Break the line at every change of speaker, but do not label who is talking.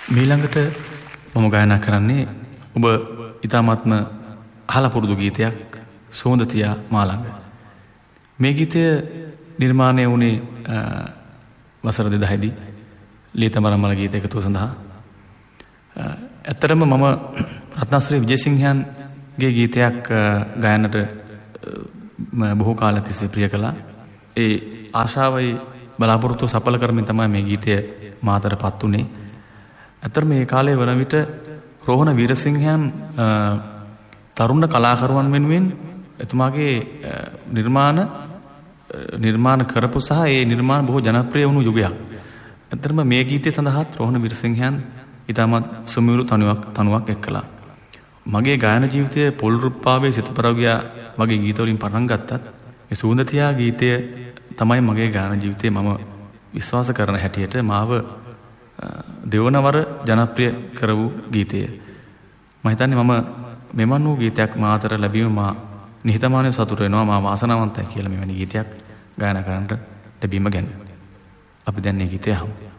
මීළඟට මම ගායනා කරන්නේ ඔබ ඊ타මාත්ම අහලා පුරුදු ගීතයක් සෝඳතියා මාළඟ. මේ ගීතය නිර්මාණය වුණේ වසර 2000 දී ලීතමරමල ගීත එකතුව සඳහා. ඇත්තටම මම රත්නශ්‍රී විජේසිංහයන්ගේ ගීතයක් ගායනට බොහෝ කාලයක් තිස්සේ ප්‍රිය කළා. ඒ ආශාවයි බලාපොරොත්තු සඵල කරමින් තමයි මේ ගීතය මාතරපත් උනේ. ඇත්තට මේ කාලේ වන විට රෝහණ වීරසිංහයන් තරුණ කලාකරුවන් වෙනුවෙන් එතුමාගේ නිර්මාණ කරපු සහ ඒ නිර්මාණ බොහෝ ජනප්‍රිය වුණු යුගයක්. ඇත්තටම මේ ගීතය සඳහාත් රෝහණ වීරසිංහයන් ඊටමත් සුමිරු තනුවක් එක්කලා. මගේ ගායන ජීවිතයේ පොල් රුප්පාවේ සිත පරවගියා වගේ ගීත වලින් පටන් ගත්තත් මේ සුන්දතියා ගීතය තමයි මගේ ගායන ජීවිතයේ මම විශ්වාස කරන හැටියට මාව දෙවනවර ජනප්‍රිය කර වූ ගීතය. මම හිතන්නේ මම මෙවන් වූ ගීතයක් මාතර ලැබීම මා නිහතමානීව සතුටු වෙනවා. මා වාසනාවන්තයි කියලා මෙවැනි ගීතයක් ගායනා කරන්නට ලැබීම ගැන. අපි දැන් මේ ගීතය අහමු.